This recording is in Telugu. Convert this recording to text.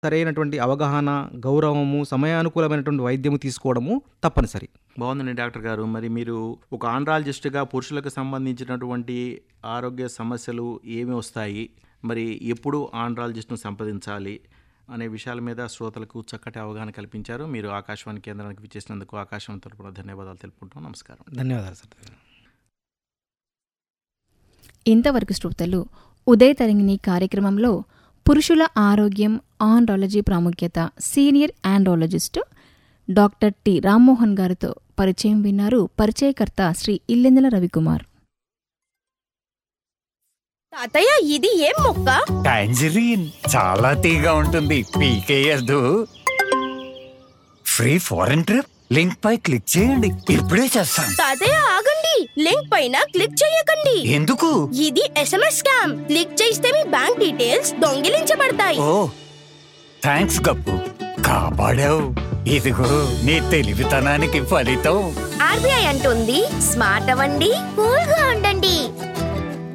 సరైనటువంటి అవగాహన, గౌరవము, సమయానుకూలమైనటువంటి వైద్యము తీసుకోవడము తప్పనిసరి. బాగుందండి డాక్టర్ గారు. మరి మీరు ఒక ఆండ్రాలజిస్ట్గా పురుషులకు సంబంధించినటువంటి ఆరోగ్య సమస్యలు ఏమి వస్తాయి, మరి ఎప్పుడు ఆండ్రాలజిస్ట్ను సంప్రదించాలి అనే విషయాల మీద శ్రోతలకు చక్కటి అవగాహన కల్పించారు. మీరు ఆకాశవాణి కేంద్రానికి విచ్చేసినందుకు ఆకాశవాణి తరపున ధన్యవాదాలు తెలుపుకుంటాం. నమస్కారం. ధన్యవాదాలు సార్. ఇంతవరకు శ్రోతలు ఉదయ తరంగిణి కార్యక్రమంలో పురుషుల ఆరోగ్యం, ఆండ్రాలజీ ప్రాముఖ్యత, senior andrologist doctor T Rammohan గారితో పరిచయం విన్నారు. పరిచయకర్త శ్రీ ఇల్లెందల రవికుమార్. తాతయ్య, ఇది ఏం మొక్క? టాంజరీన్. చాలా తీగా ఉంటుంది, పీకేయద్దు. ఫ్రీ ఫారెన్ ట్రిప్ లింక్ పై క్లిక్ చేయండి, ఇప్పుడే చేస్తాను. తాతయ్య ఆగండి, లింక్ పైన క్లిక్ చేయకండి. ఎందుకు? ఇది SMS స్కామ్. క్లిక్ చేస్తే మీ బ్యాంక్ డీటెయిల్స్ దొంగిలించబడతాయి. ఓ థ్యాంక్స్ గప్పు, కాపాడావు. ఇదిగో నీ తెలివితనానికి ఫలితం. RBI అంటుంది, స్మార్ట్ అవ్వండి, కూల్ గా ఉండండి.